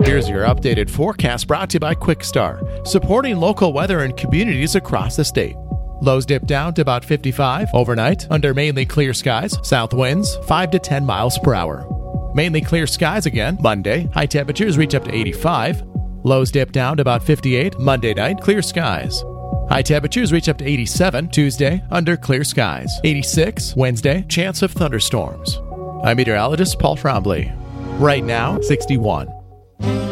Here's your updated forecast brought to you by Quickstar, supporting local weather in communities across the state. Lows dip down to about 55 overnight under mainly clear skies. South winds 5 to 10 miles per hour. Mainly clear skies again Monday. High temperatures reach up to 85. Lows dip down to about 58 Monday night. Clear skies. High temperatures reach up to 87 Tuesday under clear skies. 86 Wednesday. Chance of thunderstorms. I'm meteorologist Paul Trombley. Right now, 61.